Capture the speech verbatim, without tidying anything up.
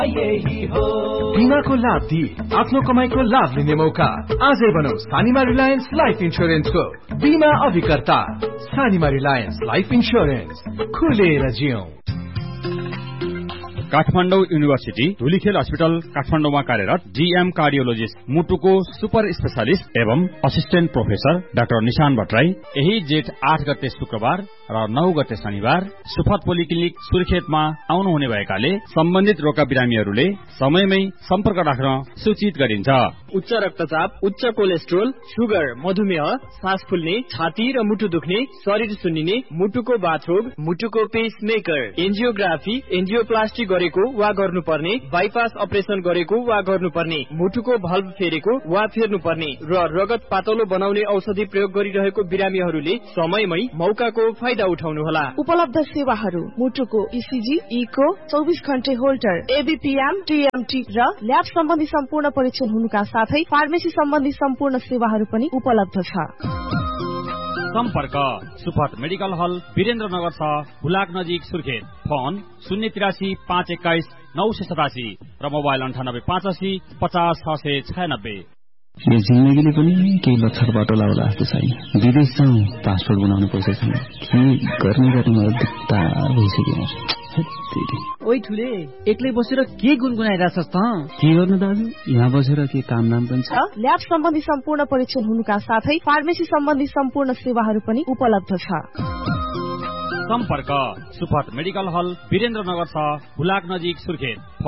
बिमाको लाभ दिई आफ्नो कमाईको लाभ लिने मौका आजै बनाऊ सानीमा रिलायन्स लाइफ इन्स्योरेन्सको बिमा अभिकर्ता। सानीमा रिलायन्स लाइफ इन्स्योरेन्स, खुलेर जियौं। काठमाडौँ युनिभर्सिटी धुलीखेल अस्पताल काठमाडौँमा कार्यरत डीएम कार्डियोलोजिस्ट मुटुको सुपर स्पेशलिस्ट एवं असिस्टेन्ट प्रोफेसर डाक्टर निशान भट्टराई यही जेठ आठ गते शुक्रबार र नौ गते शनिबार सुफत पोलिक्लिनिक सुर्खेतमा आउनुहुने भएकाले सम्बन्धित रोगका बिरामीहरूले समयमै सम्पर्क राख्न सूचित गरिन्छ। उच्च रक्तचाप, उच्च कोलेस्ट्रोल, सुगर, मधुमेह, सास फुल्ने, छाती र मुटु दुख्ने, शरीर सुन्निने, मुटुको बाथरोग, मुटुको पेसमेकर, एन्जियोग्राफी, एन्जियोप्लास्टी गरेको वा गर्नुपर्ने, बाइपास अपरेसन गरेको वा गर्नुपर्ने, मुटुको भल्भ फेरेको वा फेर्नुपर्ने र रगत पातलो बनाउने औषधि प्रयोग गरिरहेको बिरामीहरूले समयमै मौकाको फाइदा उठाउनुहोला। उपलब्ध सेवाहरू मुटुको इसिजी, इको, चौबिस घण्टे होल्टर, एबीपीएम, टीएमटी र ल्याब सम्बन्धी सम्पूर्ण परीक्षण हुनुका साथै फार्मेसी सम्बन्धी सम्पूर्ण सेवाहरू पनि उपलब्ध छ। सम्पर्क सुफत मेडिकल हल वीरेन्द्रनगर छ, हुलाक नजिक सुर्खेत। फोन शून्य तिरासी पाँच एक्काइस नौ सय सतासी र मोबाइल अन्ठानब्बे पाँच असी पचास छ सय छयानब्बे। यो जिन्दगीले पनि केही लक्षर बाटो लाउला जस्तो छैन। विदेश जाउँ, पासपोर्ट बनाउनु पर्छ छैन, के गर्ने गर्ने मलाई दिक्ता भइसक्यो। ओइ ठुले, एक्लै बसेर के गुनगुनाइरहेछस् त? के गर्नु दाजु, यहाँ बसेर के काम नाम पनि छ। ल्याब सम्बन्धी सम्पूर्ण परीक्षण हुनुका साथै फार्मेसी सम्बन्धी सम्पूर्ण सेवाहरू पनि उपलब्ध छ। सम्पर्क सुफत मेडिकल हल वीरेन्द्रनगर छ, हुलाक नजिक सुर्खेत।